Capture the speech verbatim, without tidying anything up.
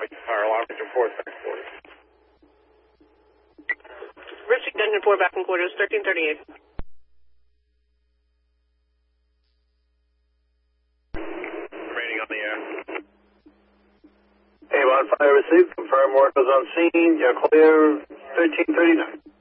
traffic, fire alarm, engine four, second quarters. Richard, engine four, back in quarters, thirteen thirty-eight. Remaining on the air. Avon fire received, confirm workers on scene, you're clear, thirteen thirty-nine.